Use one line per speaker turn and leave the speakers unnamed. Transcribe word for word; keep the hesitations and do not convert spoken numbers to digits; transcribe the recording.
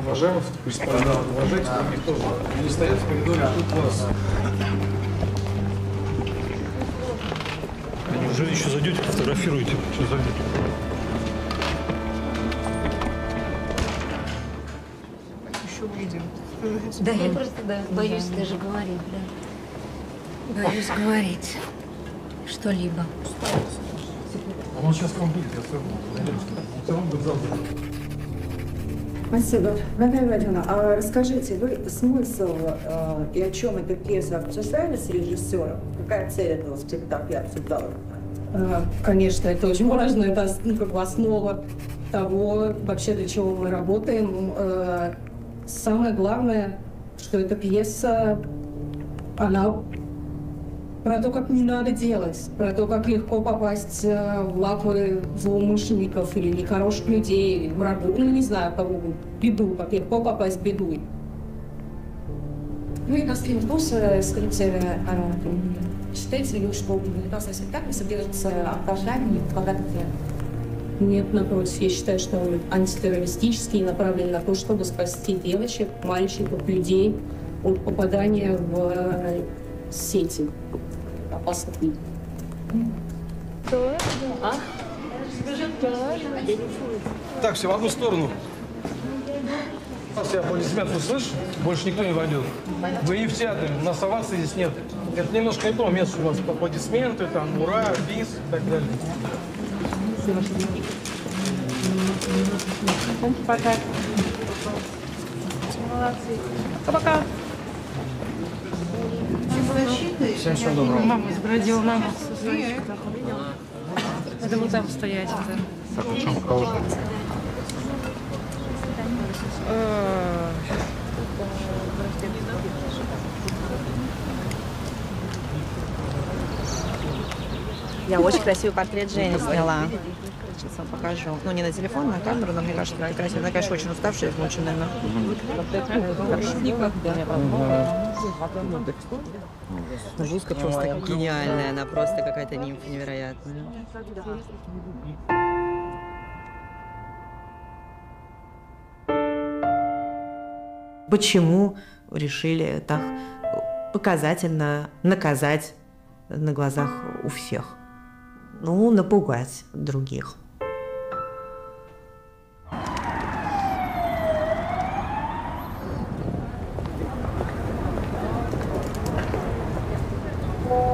Уважаем вас, господа, уважайте других тоже. Не стоят в коридоре, а тут вас.
Неужели еще зайдете, фотографируете? Что зайдете?
Еще увидим.
Да, я просто да, боюсь даже говорить, да. Боюсь говорить что-либо.
Он сейчас к вам будет, я все равно. Все равно будет завтра.
Спасибо. Наталья Владимировна, а расскажите, вы смысл э, и о чем эта пьеса обсуждали с режиссером? Какая цель этого спектакля обсуждалась?
Э, конечно, это очень важно, это ну, как бы основа того, вообще для чего мы работаем. Э, самое главное, что эта пьеса, она про то, как не надо делать, про то, как легко попасть в лапы злоумышленников или нехороших людей, или врагов, ну не знаю, кого, беду, как легко попасть в беду.
Ну и на скринкурсе, скажите, считаете ли вы, что в спектакле содержится оправдание и богатые?
Нет, напротив, я считаю, что он антитеррористический, направлен на то, чтобы спасти девочек, мальчиков, людей от попадания в сети опасных людей.
Так, все в одну сторону. Все аплодисменты слышишь? Больше никто не войдет. Вы и в театре, у нас овации здесь нет. Это немножко не то место, у вас аплодисменты, там, ура, бис и так далее.
Пока. Молодцы. Пока.
Всем всего доброго.
Мама сбродила нам. Это вот там стоять. Это.
Так, ну что, кого ждать?
Я очень красивый портрет Жени сняла. Сейчас вам покажу. Ну, не на телефон, на камеру, но мне кажется, это красиво. Она, конечно, очень уставшая, измученная. Но блузка просто гениальная. Она просто какая-то нимфа невероятная. Почему решили так показательно наказать на глазах у всех? Ну, напугать других.